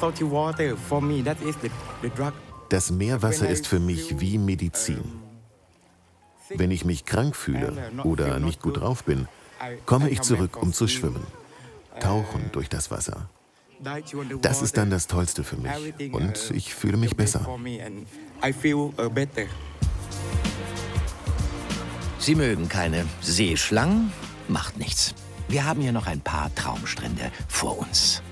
Das Meerwasser ist für mich wie Medizin. Wenn ich mich krank fühle oder nicht gut drauf bin, komme ich zurück, um zu schwimmen. Tauchen durch das Wasser. Das ist dann das Tollste für mich und ich fühle mich besser. Sie mögen keine Seeschlangen? Macht nichts. Wir haben hier noch ein paar Traumstrände vor uns.